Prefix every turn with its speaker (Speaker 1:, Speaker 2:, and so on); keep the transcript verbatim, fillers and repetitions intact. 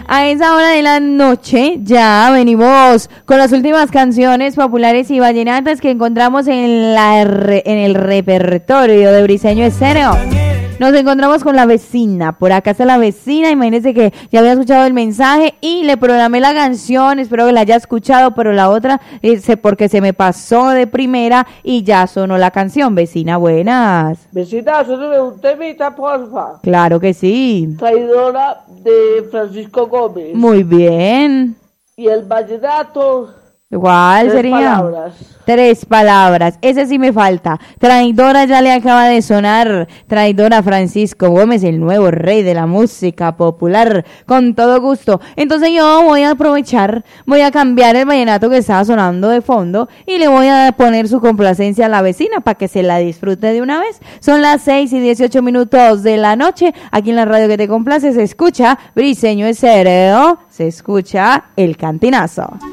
Speaker 1: A esa hora de la noche ya venimos con las últimas canciones populares y vallenatas que encontramos en, la re, en el repertorio de Briseño Estéreo. Nos encontramos con la vecina, por acá está la vecina, imagínense que ya había escuchado el mensaje y le programé la canción, espero que la haya escuchado, pero la otra, eh, porque se me pasó de primera y ya sonó la canción. Vecina, buenas.
Speaker 2: Vecina, suéltame un temita, porfa.
Speaker 1: Claro que sí.
Speaker 2: Traidora de Francisco Gómez.
Speaker 1: Muy bien.
Speaker 2: Y el vallenato...
Speaker 1: ¿Cuál
Speaker 2: Tres
Speaker 1: sería?
Speaker 2: palabras.
Speaker 1: Tres palabras. Ese sí me falta. Traidora ya le acaba de sonar. Traidora Francisco Gómez, el nuevo rey de la música popular. Con todo gusto. Entonces yo voy a aprovechar, voy a cambiar el vallenato que estaba sonando de fondo y le voy a poner su complacencia a la vecina para que se la disfrute de una vez. Son las seis y dieciocho minutos de la noche. Aquí en la radio que te complace se escucha Briseño Estéreo. Se escucha El Cantinazo.